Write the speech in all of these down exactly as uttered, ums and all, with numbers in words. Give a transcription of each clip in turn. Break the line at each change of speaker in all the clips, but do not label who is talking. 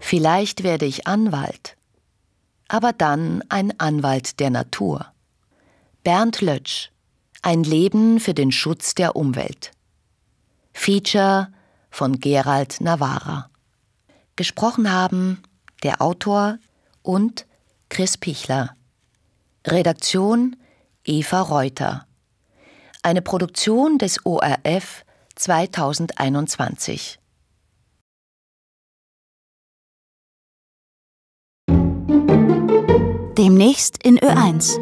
Vielleicht werde ich Anwalt, aber dann ein Anwalt der Natur. Bernd Lötsch, ein Leben für den Schutz der Umwelt. Feature von Gerald Navarra. Gesprochen haben der Autor und Chris Pichler. Redaktion Eva Reuter. Eine Produktion des O R F zweitausendeinundzwanzig.
Demnächst in Ö eins.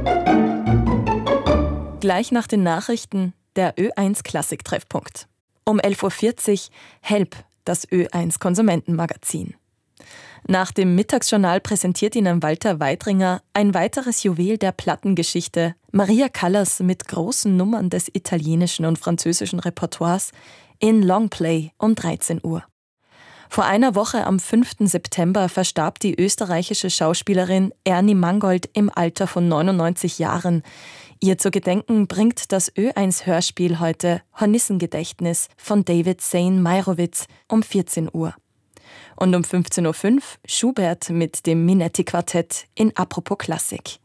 Gleich nach den Nachrichten der Ö eins Klassik-Treffpunkt. Um elf Uhr vierzig Help, das Ö eins Konsumentenmagazin. Nach dem Mittagsjournal präsentiert Ihnen Walter Weidringer ein weiteres Juwel der Plattengeschichte, Maria Callas mit großen Nummern des italienischen und französischen Repertoires in Longplay um dreizehn Uhr. Vor einer Woche am fünften September verstarb die österreichische Schauspielerin Ernie Mangold im Alter von neunundneunzig Jahren. Ihr zu gedenken bringt das Ö eins Hörspiel heute Hornissengedächtnis von David Zane Meyerowitz um vierzehn Uhr. Und um fünfzehn Uhr fünf Schubert mit dem Minetti-Quartett in Apropos Klassik.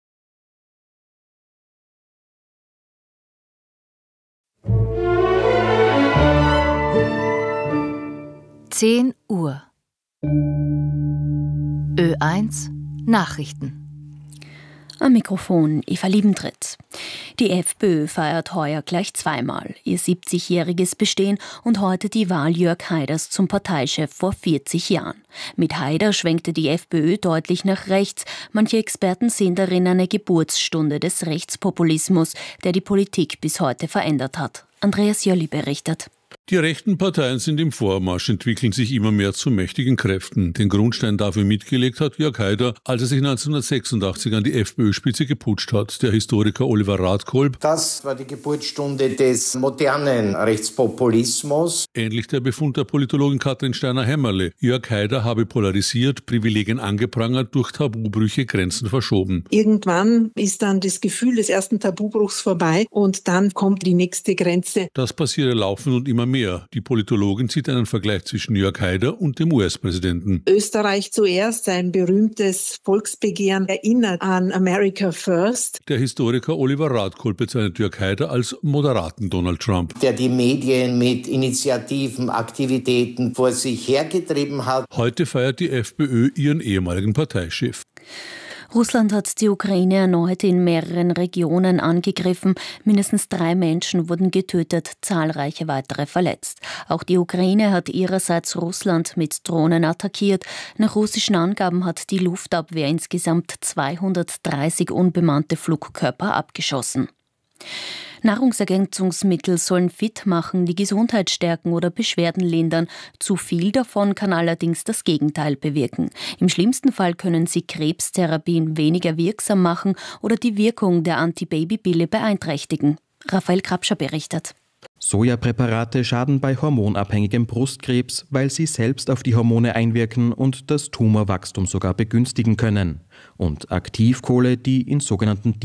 zehn Uhr. Ö eins Nachrichten. Am Mikrofon Eva Liebentritt. Die FPÖ feiert heuer gleich zweimal ihr siebzigjähriges Bestehen und heute die Wahl Jörg Haiders zum Parteichef vor vierzig Jahren. Mit Haider schwenkte die FPÖ deutlich nach rechts. Manche Experten sehen darin eine Geburtsstunde des Rechtspopulismus, der die Politik bis heute verändert hat. Andreas Jolli berichtet.
Die rechten Parteien sind im Vormarsch, entwickeln sich immer mehr zu mächtigen Kräften. Den Grundstein dafür mitgelegt hat Jörg Haider, als er sich neunzehnhundertsechsundachtzig an die FPÖ-Spitze geputscht hat. Der Historiker Oliver Radkolb:
Das war die Geburtsstunde des modernen Rechtspopulismus.
Ähnlich der Befund der Politologin Katrin Steiner-Hämmerle. Jörg Haider habe polarisiert, Privilegien angeprangert, durch Tabubrüche Grenzen verschoben.
Irgendwann ist dann das Gefühl des ersten Tabubruchs vorbei und dann kommt die nächste Grenze.
Das passiere laufend und immer mehr. Die Politologin zieht einen Vergleich zwischen Jörg Haider und dem U S-Präsidenten.
Österreich zuerst, ein berühmtes Volksbegehren, erinnert an America First.
Der Historiker Oliver Radkolb bezeichnet Jörg Haider als moderaten Donald Trump,
der die Medien mit Initiativen, Aktivitäten vor sich hergetrieben hat.
Heute feiert die FPÖ ihren ehemaligen Parteichef.
Russland hat die Ukraine erneut in mehreren Regionen angegriffen. Mindestens drei Menschen wurden getötet, zahlreiche weitere verletzt. Auch die Ukraine hat ihrerseits Russland mit Drohnen attackiert. Nach russischen Angaben hat die Luftabwehr insgesamt zweihundertdreißig unbemannte Flugkörper abgeschossen. Nahrungsergänzungsmittel sollen fit machen, die Gesundheit stärken oder Beschwerden lindern. Zu viel davon kann allerdings das Gegenteil bewirken. Im schlimmsten Fall können sie Krebstherapien weniger wirksam machen oder die Wirkung der Antibabypille beeinträchtigen. Raphael Krapscher berichtet.
Sojapräparate schaden bei hormonabhängigem Brustkrebs, weil sie selbst auf die Hormone einwirken und das Tumorwachstum sogar begünstigen können. Und Aktivkohle, die in sogenannten